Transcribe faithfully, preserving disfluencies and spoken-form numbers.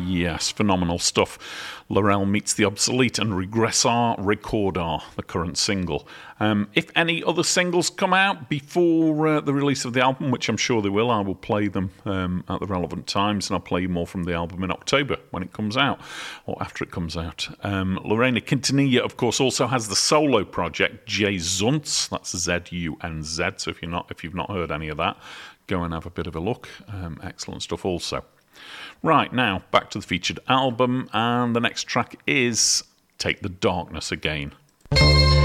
Yes, phenomenal stuff. Laurel Meets the Obsolete and Regressar Recordar, the current single. Um, if any other singles come out before uh, the release of the album, which I'm sure they will, I will play them um, at the relevant times, and I'll play more from the album in October when it comes out, or after it comes out. Um, Lorena Quintanilla, of course, also has the solo project Jay Zunz. That's Z U N Z. So if you're not, if you've not heard any of that, go and have a bit of a look. Um, excellent stuff, also. Right, now, back to the featured album, and the next track is Take the Darkness Again.